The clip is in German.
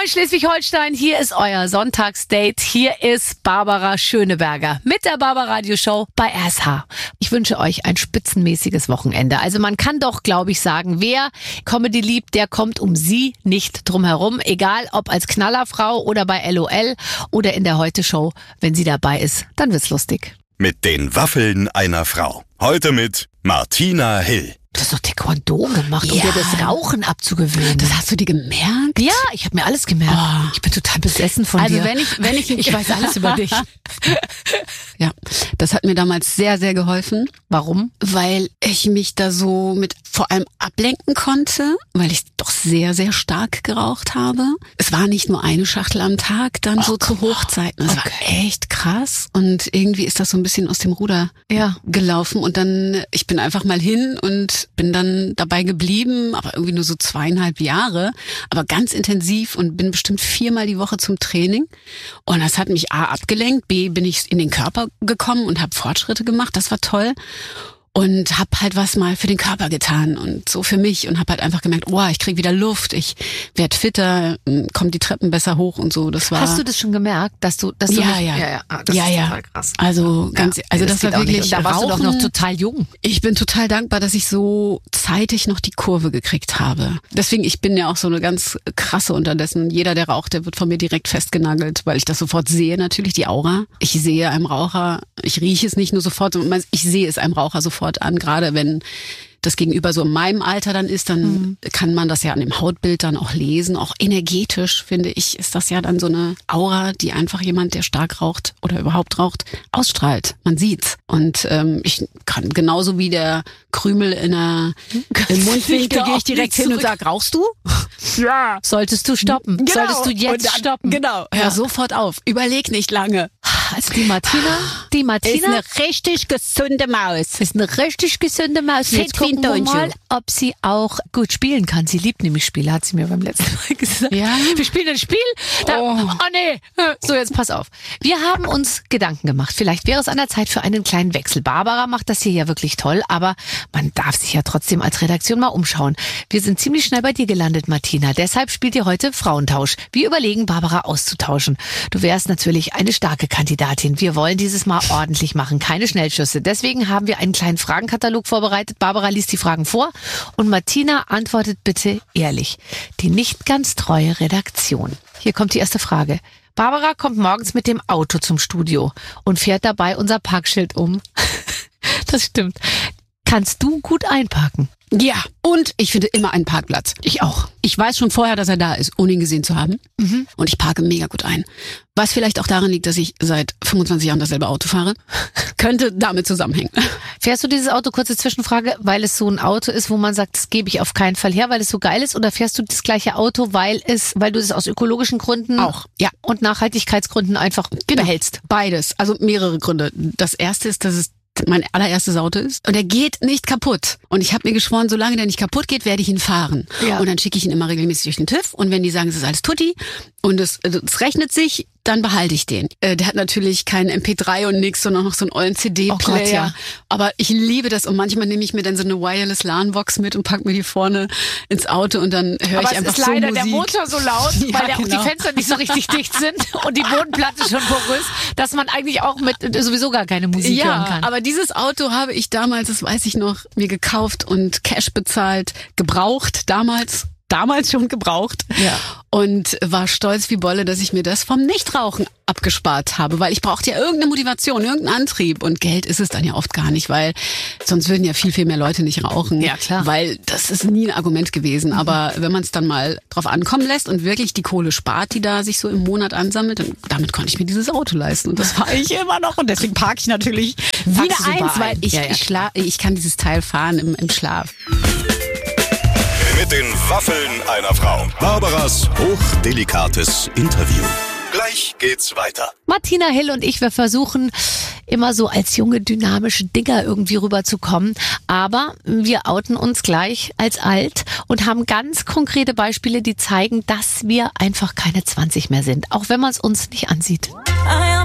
Moin Schleswig-Holstein, hier ist euer Sonntagsdate. Hier ist Barbara Schöneberger mit der Barbara Radio Show bei RSH. Ich wünsche euch ein spitzenmäßiges Wochenende. Also man kann doch, glaube ich, sagen, wer Comedy liebt, der kommt um sie nicht drum herum. Egal ob als Knallerfrau oder bei LOL oder in der Heute-Show. Wenn sie dabei ist, dann wird's lustig. Mit den Waffeln einer Frau. Heute mit Martina Hill. Du hast doch Taekwondo gemacht, um dir das Rauchen abzugewöhnen. Das hast du dir gemerkt? Ja, ich habe mir alles gemerkt. Oh. Ich bin total besessen von dir. Also wenn ich Ich weiß alles über dich. Ja, das hat mir damals sehr, sehr geholfen. Warum? Weil ich mich da so mit vor allem ablenken konnte, weil ich doch sehr, sehr stark geraucht habe. Es war nicht nur eine Schachtel am Tag, dann so zu Hochzeiten. Das war echt krass. Und irgendwie ist das so ein bisschen aus dem Ruder gelaufen. Und dann, ich bin einfach mal hin und bin dann dabei geblieben, aber irgendwie nur so 2,5 Jahre, aber ganz intensiv und bin bestimmt 4-mal die Woche zum Training. Und das hat mich A abgelenkt, B bin ich in den Körper gekommen und habe Fortschritte gemacht, das war toll. Und hab halt was mal für den Körper getan und so für mich und hab halt einfach gemerkt, oh, ich krieg wieder Luft, ich werd fitter, komm die Treppen besser hoch und so. Das war. Hast du das schon gemerkt, dass du das ja. Das ist total krass. Also ganz, also das war wirklich. Und da warst du doch noch total jung. Ich bin total dankbar, dass ich so zeitig noch die Kurve gekriegt habe. Deswegen, ich bin ja auch so eine ganz krasse unterdessen. Jeder, der raucht, der wird von mir direkt festgenagelt, weil ich das sofort sehe, natürlich die Aura. Ich sehe einem Raucher, ich rieche es nicht nur sofort, sondern ich sehe es einem Raucher sofort an, gerade wenn das Gegenüber so in meinem Alter dann ist, dann kann man das ja an dem Hautbild dann auch lesen. Auch energetisch, finde ich, ist das ja dann so eine Aura, die einfach jemand, der stark raucht oder überhaupt raucht, ausstrahlt. Man sieht's. Und ich kann genauso wie der Krümel im Mundwinkel, gehe ich direkt hin und sage, rauchst du? Ja. Solltest du stoppen. Genau. Solltest du jetzt stoppen. Genau. Hör sofort auf. Überleg nicht lange. Also die Martina ist eine richtig gesunde Maus. Ist eine richtig gesunde Maus. Jetzt gucken wir mal, ob sie auch gut spielen kann. Sie liebt nämlich Spiele, hat sie mir beim letzten Mal gesagt. Ja? Wir spielen ein Spiel. Oh nee. So, jetzt pass auf. Wir haben uns Gedanken gemacht. Vielleicht wäre es an der Zeit für einen kleinen Wechsel. Barbara macht das hier ja wirklich toll, aber man darf sich ja trotzdem als Redaktion mal umschauen. Wir sind ziemlich schnell bei dir gelandet, Martina. Deshalb spielt ihr heute Frauentausch. Wir überlegen, Barbara auszutauschen. Du wärst natürlich eine starke Kandidatin. Wir wollen dieses Mal ordentlich machen, keine Schnellschüsse. Deswegen haben wir einen kleinen Fragenkatalog vorbereitet. Barbara liest die Fragen vor und Martina antwortet bitte ehrlich. Die nicht ganz treue Redaktion. Hier kommt die erste Frage. Barbara kommt morgens mit dem Auto zum Studio und fährt dabei unser Parkschild um. Das stimmt. Kannst du gut einparken? Ja, und ich finde immer einen Parkplatz. Ich auch. Ich weiß schon vorher, dass er da ist, ohne ihn gesehen zu haben. Und ich parke mega gut ein. Was vielleicht auch daran liegt, dass ich seit 25 Jahren dasselbe Auto fahre. Könnte damit zusammenhängen. Fährst du dieses Auto, kurze Zwischenfrage, weil es so ein Auto ist, wo man sagt, das gebe ich auf keinen Fall her, weil es so geil ist? Oder fährst du das gleiche Auto, weil du es aus ökologischen Gründen auch, ja, und Nachhaltigkeitsgründen einfach behältst? Beides. Also mehrere Gründe. Das erste ist, dass es mein allererstes Auto ist und er geht nicht kaputt. Und ich habe mir geschworen, solange der nicht kaputt geht, werde ich ihn fahren. Ja. Und dann schicke ich ihn immer regelmäßig durch den TÜV und wenn die sagen, es ist alles tutti und es rechnet sich, dann behalte ich den. Der hat natürlich keinen MP3 und nix, sondern noch so einen ollen CD-Player. Ja. Aber ich liebe das und manchmal nehme ich mir dann so eine Wireless LAN-Box mit und pack mir die vorne ins Auto und dann höre ich einfach so Musik. Aber es ist leider der Motor so laut, weil auch die Fenster nicht so richtig dicht sind und die Bodenplatte schon porös, dass man eigentlich auch mit sowieso gar keine Musik hören kann. Aber dieses Auto habe ich damals, das weiß ich noch, mir gekauft und Cash bezahlt, gebraucht, damals schon gebraucht und war stolz wie Bolle, dass ich mir das vom Nichtrauchen abgespart habe, weil ich brauchte ja irgendeine Motivation, irgendeinen Antrieb und Geld ist es dann ja oft gar nicht, weil sonst würden ja viel, viel mehr Leute nicht rauchen, ja, klar. Weil das ist nie ein Argument gewesen, aber wenn man es dann mal drauf ankommen lässt und wirklich die Kohle spart, die da sich so im Monat ansammelt, dann, damit konnte ich mir dieses Auto leisten und das fahre ich immer noch und deswegen parke ich natürlich wieder eins, weil ich kann dieses Teil fahren im Schlaf. Mit den Waffeln einer Frau. Barbaras hochdelikates Interview. Gleich geht's weiter. Martina Hill und ich, wir versuchen immer so als junge, dynamische Dinger irgendwie rüberzukommen. Aber wir outen uns gleich als alt und haben ganz konkrete Beispiele, die zeigen, dass wir einfach keine 20 mehr sind. Auch wenn man es uns nicht ansieht.